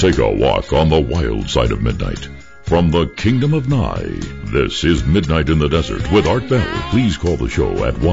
Take a walk on the wild side of midnight. From the Kingdom of Nye, this is Midnight in the Desert with Art Bell. Please call the show at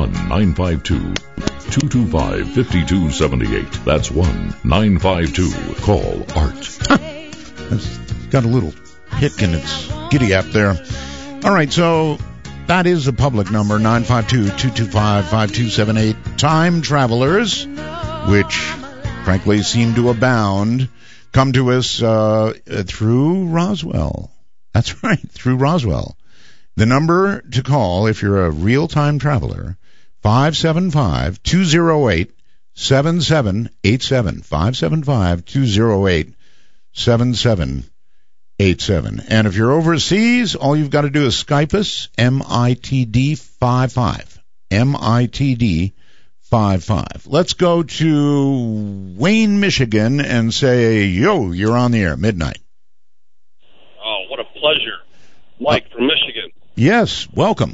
1-952-225-5278. That's 1-952-CALL ART. It's got a little hick in its giddy up there. All right, so that is the public number, 952-225-5278. Time travelers, which frankly seem to abound, come to us through Roswell. That's right, through Roswell. The number to call if you're a real-time traveler, 575-208-7787. 575-208-7787. And if you're overseas, all you've got to do is Skype us, MITD55. MITD55. Let's go to Wayne, Michigan, and say, yo, you're on the air, midnight. Oh, what a pleasure. Mike from Michigan. Yes, welcome.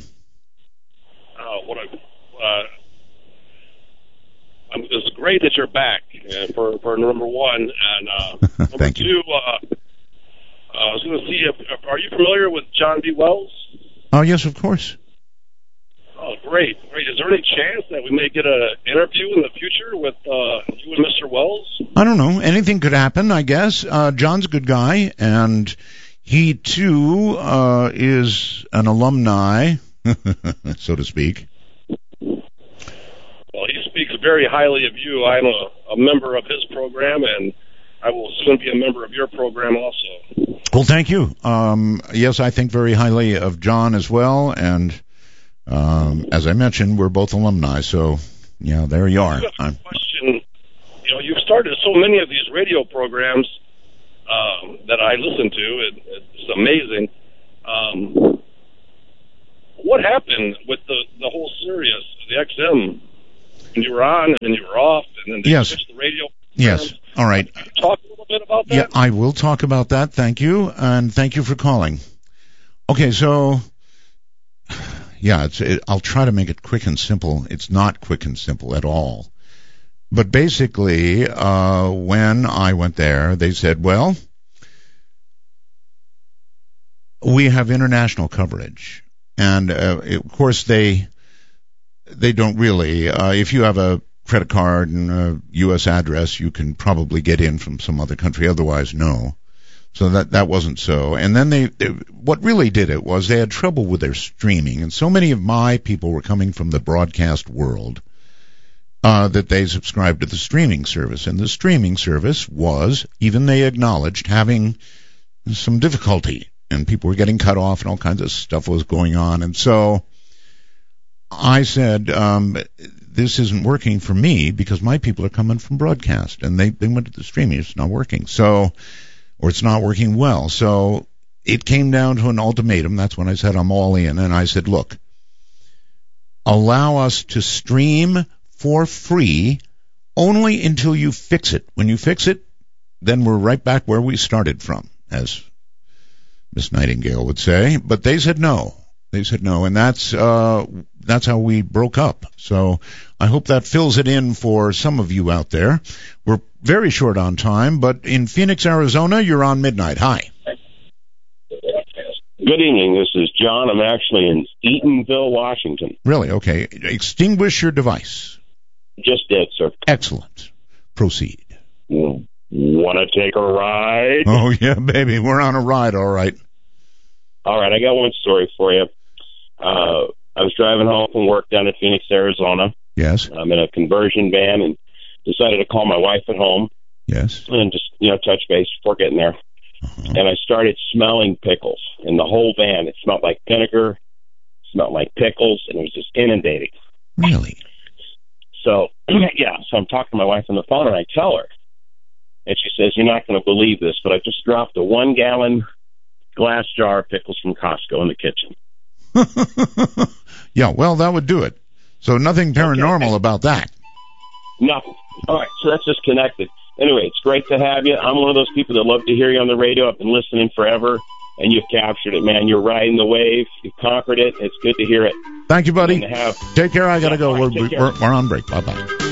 It's great that you're back for number one. And number Thank two, you. I was going to see are you familiar with John B. Wells? Oh, yes, of course. Oh, great. Is there any chance that we may get an interview in the future with you and Mr. Wells? I don't know. Anything could happen, I guess. John's a good guy, and he, too, is an alumni, so to speak. Well, he speaks very highly of you. I'm a member of his program, and I will soon be a member of your program also. Well, thank you. Yes, I think very highly of John as well, and as I mentioned, we're both alumni, so, yeah, there you are. I have a question. You've started so many of these radio programs that I listen to. It's amazing. What happened with the whole Sirius, the XM? And you were on, and then you were off, and then they switched the radio. Yes. All right. Can you talk a little bit about that? Yeah, I will talk about that. Thank you, and thank you for calling. Okay, so, yeah, I'll try to make it quick and simple. It's not quick and simple at all. But basically, when I went there, they said, well, we have international coverage. And, of course, they don't really. If you have a credit card and a U.S. address, you can probably get in from some other country. Otherwise, no. So that wasn't so. And then what really did it was they had trouble with their streaming. And so many of my people were coming from the broadcast world that they subscribed to the streaming service. And the streaming service was, even they acknowledged, having some difficulty. And people were getting cut off and all kinds of stuff was going on. And so I said, this isn't working for me because my people are coming from broadcast. And they went to the streaming. It's not working. Or it's not working well. So it came down to an ultimatum. That's when I said I'm all in. And I said, look, allow us to stream for free only until you fix it. When you fix it, then we're right back where we started from, as Miss Nightingale would say. But they said no. They said no, and that's how we broke up. So I hope that fills it in for some of you out there. We're very short on time, but in Phoenix, Arizona, you're on midnight. Hi. Good evening. This is John. I'm actually in Eatonville, Washington. Really? Okay. Extinguish your device. Just did, sir. Excellent. Proceed. Want to take a ride? Oh, yeah, baby. We're on a ride, all right. All right. I got one story for you. I was driving home from work down in Phoenix, Arizona. Yes. I'm in a conversion van and decided to call my wife at home. Yes. And just, touch base before getting there. Uh-huh. And I started smelling pickles in the whole van. It smelled like vinegar, smelled like pickles, and it was just inundating. Really? So, yeah, so I'm talking to my wife on the phone, and I tell her. And she says, you're not going to believe this, but I just dropped a 1-gallon glass jar of pickles from Costco in the kitchen. Yeah, well, that would do it. So nothing paranormal about that. Nothing. All right, so that's just connected. Anyway, it's great to have you. I'm one of those people that love to hear you on the radio. I've been listening forever, and you've captured it, man. You're riding the wave. You've conquered it. It's good to hear it. Thank you, buddy. And Take care. I got to go. Right, We're on break. Bye-bye.